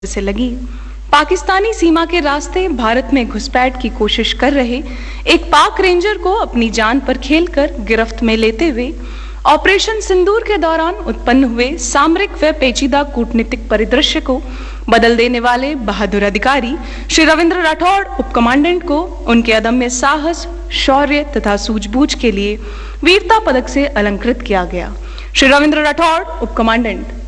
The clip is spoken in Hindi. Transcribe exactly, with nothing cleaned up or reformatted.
से लगी। पाकिस्तानी सीमा के रास्ते भारत में घुसपैठ की कोशिश कर रहे एक पाक रेंजर को अपनी जान पर खेलकर गिरफ्त में लेते हुए ऑपरेशन सिंदूर के दौरान उत्पन्न हुए सामरिक व पेचीदा कूटनीतिक परिदृश्य को बदल देने वाले बहादुर अधिकारी श्री रविंद्र राठौड़ उप कमांडेंट को उनके अदम्य साहस, शौर्य तथा सूझबूझ के लिए वीरता पदक से अलंकृत किया गया। श्री रविंद्र राठौड़ उप कमांडेंट।